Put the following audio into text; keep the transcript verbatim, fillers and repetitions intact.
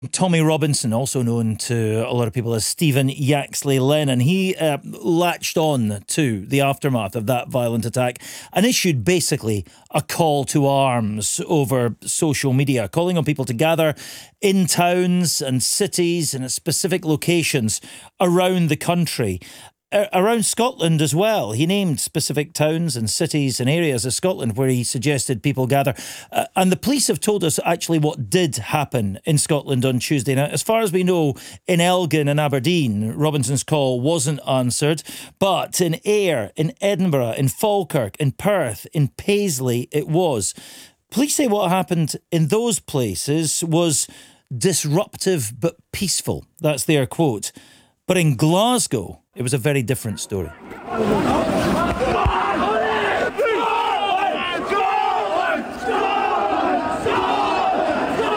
Tommy Robinson, also known to a lot of people as Stephen Yaxley Lennon, he uh, latched on to the aftermath of that violent attack and issued basically a call to arms over social media, calling on people to gather in towns and cities and at specific locations around the country. Around Scotland as well. He named specific towns and cities and areas of Scotland where he suggested people gather. Uh, and the police have told us actually what did happen in Scotland on Tuesday. Now, as far as we know, in Elgin and Aberdeen, Robinson's call wasn't answered. But in Ayr, in Edinburgh, in Falkirk, in Perth, in Paisley, it was. Police say what happened in those places was disruptive but peaceful. That's their quote. But in Glasgow, it was a very different story.